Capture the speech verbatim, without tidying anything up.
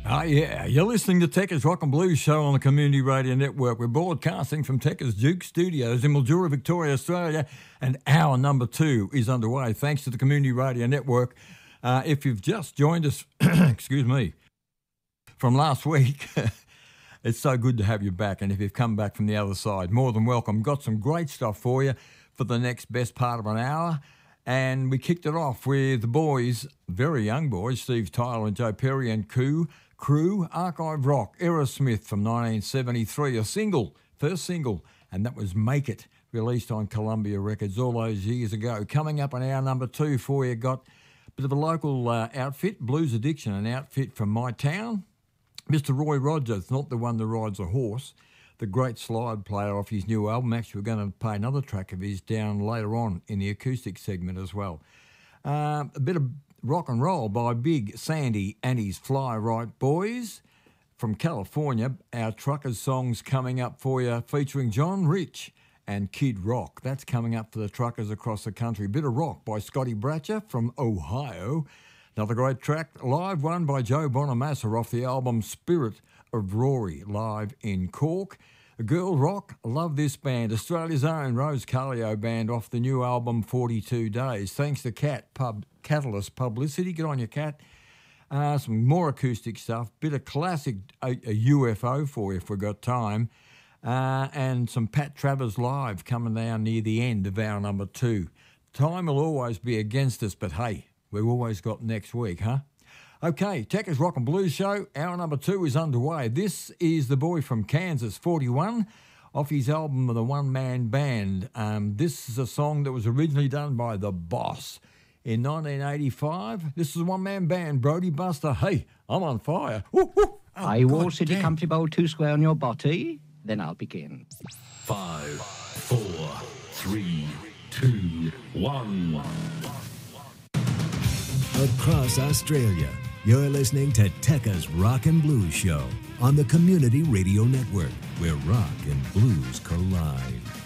Oh, yeah. You're listening to Techers Rock and Blues Show on the Community Radio Network. We're broadcasting from Techers Duke Studios in Mildura, Victoria, Australia, and hour number two is underway thanks to the Community Radio Network. Uh, if you've just joined us, excuse me, from last week, it's so good to have you back. And if you've come back from the other side, more than welcome. Got some great stuff for you for the next best part of an hour. And we kicked it off with the boys, very young boys, Steve Tyler and Joe Perry and Crew, Crew, Archive Rock, Aerosmith from nineteen seventy-three, a single, first single, and that was Make It, released on Columbia Records all those years ago. Coming up on hour number two for you, got a bit of a local uh, outfit, Blues Addiction, an outfit from my town. Mister Roy Rogers, not the one that rides a horse, the great slide player off his new album. Actually, we're going to play another track of his down later on in the acoustic segment as well. Uh, a bit of rock and roll by Big Sandy and his Fly Right Boys. From California, our Truckers songs coming up for you, featuring John Rich and Kid Rock. That's coming up for the truckers across the country. Bit of rock by Scotty Bratcher from Ohio. Another great track, live one by Joe Bonamassa off the album Spirit of Rory, live in Cork. Girl Rock, love this band. Australia's own Rose Carlio band off the new album forty-two days. Thanks to Cat Pub Catalyst Publicity. Get on your Cat. Uh, some more acoustic stuff. Bit of classic a, a U F O for you if we've got time. Uh, and some Pat Travers live coming down near the end of hour number two. Time will always be against us, but hey, we've always got next week, huh? Okay, Techers Rock and Blues Show, hour number two is underway. This is the boy from Kansas, forty-one, off his album The One Man Band. Um, this is a song that was originally done by The Boss in nineteen eighty-five. This is a one-man band, Brody Buster. Hey, I'm on fire. Woo, woo. Oh, I will God City damn. Comfy Bowl two square on your body, then I'll begin. Five, four, three, two, one. Across Australia, you're listening to Techers Rock and Blues Show on the Community Radio Network, where rock and blues collide.